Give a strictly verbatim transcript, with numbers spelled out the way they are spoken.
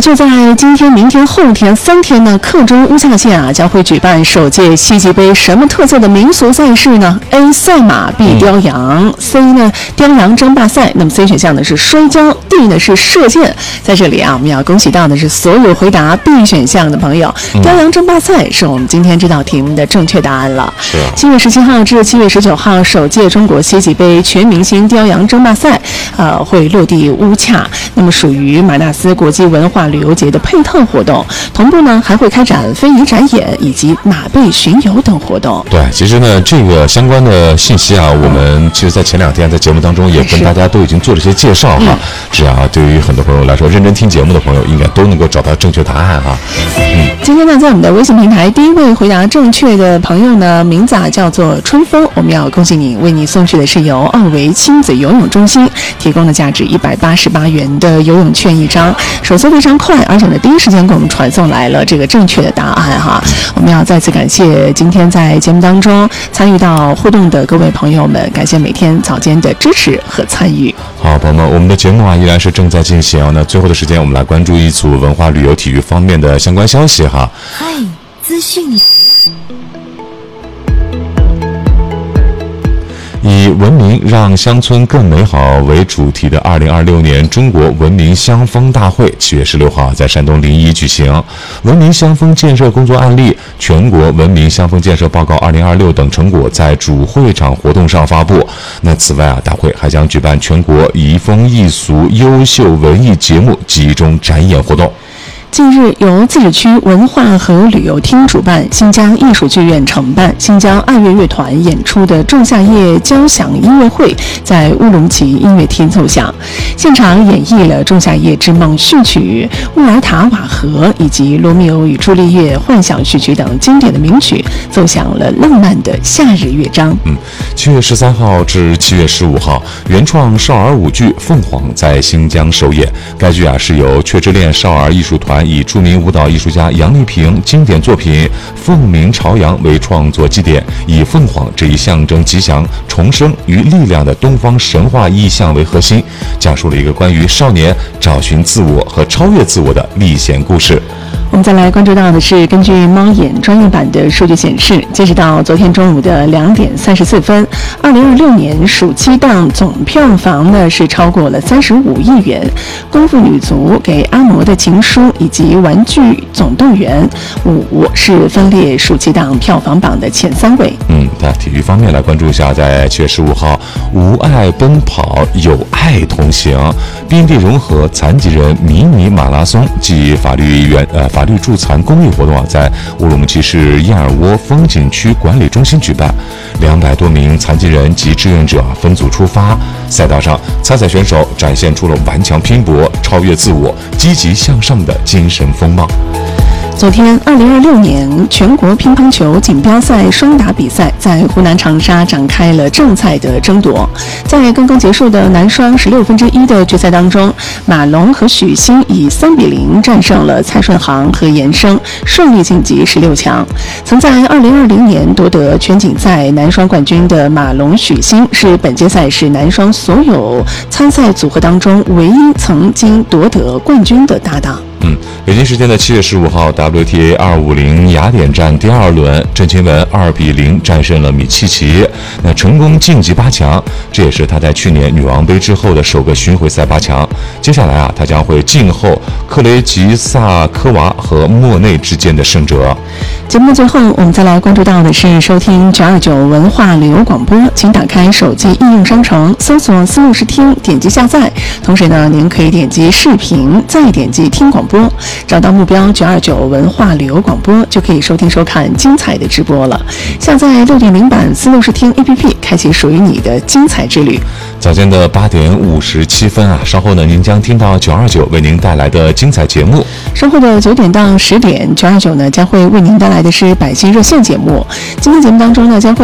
就在今天、明天、后天三天呢，克州乌恰县啊将会举办首届西极杯什么特色的民俗赛事呢 ？A. 赛马 ，B. 雕羊、嗯、，C 呢雕羊争霸赛。那么 C 选项呢是摔跤 ，D 呢是射箭。在这里啊，我们要恭喜到的是所有回答 B 选项的朋友。嗯、雕羊争霸赛是我们今天这道题目的正确答案了。 是、啊。 七月十七号至七月十九号，首届中国西极杯全明星雕羊争霸赛，呃，会落地乌恰。那么属于马纳斯国际文化旅游节的配套活动，同步呢还会开展非遗展演以及马背巡游等活动。 对，其实呢这个相关的信息啊，我们其实在前两天在节目当中也跟大家都已经做了些介绍哈。这样啊，对于很多朋友来说，认真听节目的朋友应该都能够找到正确答案哈。 嗯，今天呢在我们的微信平台第一位回答正确的朋友呢，名字啊叫做春风，我们要恭喜你，为你送去的是由奥维亲子游泳中心提供的价值一百八十八元的游泳券一张，手速非常快，而且呢第一时间给我们传送来了这个正确的答案哈。我们要再次感谢今天在节目当中参与到互动的各位朋友们，感谢每天早间的支持和参与。 好，朋友们，我们的节目啊依然是正在进行。那最后的时间，我们来关注一组文化旅游体育方面的相关消息哈。 嗨，资讯以文明让乡村更美好为主题的二零二六年中国文明乡风大会七月十六号在山东临沂举行。文明乡风建设工作案例、全国文明乡风建设报告二零二六等成果在主会场活动上发布。那此外啊，大会还将举办全国移风易俗优秀文艺节目集中展演活动。 近日，由自治区文化和旅游厅主办、新疆艺术剧院承办、新疆爱乐乐团演出的仲夏夜交响音乐会在乌鲁木齐音乐厅奏响，现场演绎了《仲夏夜之梦》序曲、乌尔塔瓦河以及《罗密欧与朱丽叶》幻想序曲等经典的名曲，奏响了浪漫的夏日乐章。 嗯，七月十三号至七月十五号，原创少儿舞剧《凤凰》在新疆首演。该剧啊是由雀之恋少儿艺术团以著名舞蹈艺术家杨丽萍经典作品《凤鸣朝阳》为创作基点，以凤凰这一象征吉祥、重生与力量的东方神话意象为核心，讲述了一个关于少年找寻自我和超越自我的历险故事。 我们再来关注到的是，根据猫眼专业版的数据显示，截止到昨天中午的两点三十四分，二零二六年暑期档总票房呢是超过了三十五亿元。功夫女足、给阿嬷的情书以及玩具总动员五是分列暑期档票房榜的前三位。 嗯，在体育方面来关注一下，在七月十五号，无爱奔跑，有爱同行，边地融合残疾人迷你马拉松暨法律援呃法律助残公益活动啊，在乌鲁木齐市燕尔窝风景区管理中心举办。两百多名残疾人及志愿者分组出发，赛道上参赛选手展现出了顽强拼搏、超越自我、积极向上的精神风貌。 昨天，二零二六年全国乒乓球锦标赛双打比赛在湖南长沙展开了正赛的争夺。在刚刚结束的男双十六分之一的决赛当中，马龙和许昕以三比零战胜了蔡顺航和严生，顺利晋级十六强。曾在二零二零年夺得全锦赛男双冠军的马龙、许昕是本届赛事男双所有参赛组合当中唯一曾经夺得冠军的搭档。 嗯，北京时间的七月十五号 ，W T A 二五零雅典站第二轮，郑钦文二比零战胜了米契奇，那成功晋级八强，这也是他在去年女王杯之后的首个巡回赛八强。接下来啊，他将会静候克雷吉萨科娃和莫内之间的胜者。 节目的最后，我们再来关注到的是收听九二九文化旅游广播，请打开手机应用商城，搜索思路视听，点击下载。同时呢，您可以点击视频，再点击听广播，找到目标九二九文化旅游广播，就可以收听收看精彩的直播了。下载六点零版思路视听 A P P， 开启属于你的精彩之旅。 早间的八点五十七分啊，稍后呢，您将听到九二九为您带来的精彩节目。 稍后的九点到十点，九二九呢将会为您带来的是百姓热线节目。今天节目当中呢，将会